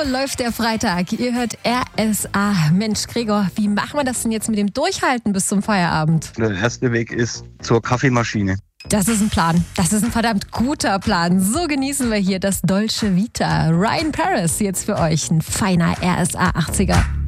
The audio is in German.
läuft der Freitag. Ihr hört RSA. Mensch, Gregor, wie machen wir das denn jetzt mit dem Durchhalten bis zum Feierabend? Der erste Weg ist zur Kaffeemaschine. Das ist ein Plan. Das ist ein verdammt guter Plan. So genießen wir hier das Dolce Vita. Ryan Paris jetzt für euch. Ein feiner RSA 80er.